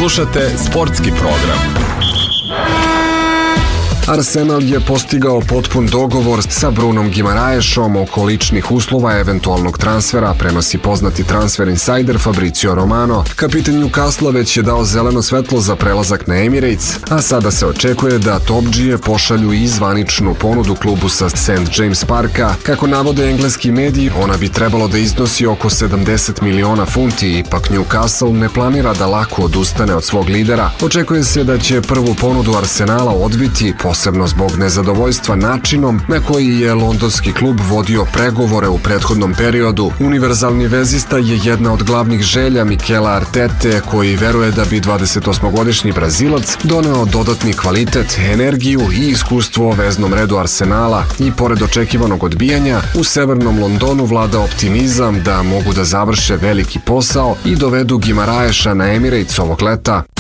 Slušate sportski program. Arsenal je postigao potpun dogovor sa Brunom Guimaraešom oko ličnih uslova eventualnog transfera, prenosi poznati transfer insider Fabrizio Romano. Kapitan Newcastle već je dao zeleno svetlo za prelazak na Emirates, a sada se očekuje da topdžije pošalju i zvaničnu ponudu klubu sa St. James Parka. Kako navode engleski mediji, ona bi trebalo da iznosi oko 70 miliona funti, ipak Newcastle ne planira da lako odustane od svog lidera. Očekuje se da će prvu ponudu Arsenala odbiti, posebno zbog nezadovoljstva načinom na koji je londonski klub vodio pregovore u prethodnom periodu. Univerzalni vezista je jedna od glavnih želja Mikela Artete, koji veruje da bi 28-godišnji Brazilac doneo dodatni kvalitet, energiju i iskustvo u veznom redu Arsenala i pored očekivanog odbijanja, u severnom Londonu vlada optimizam da mogu da završe veliki posao i dovedu Guimaraeša na Emirates ovog leta.